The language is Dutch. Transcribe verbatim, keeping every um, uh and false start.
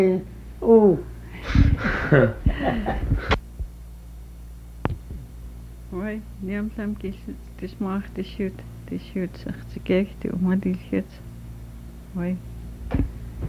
Oeh. Hoi, neem sam kies, het is maar de shoot, de shoot, zegt ze, kijk, die oma die het. Hoi.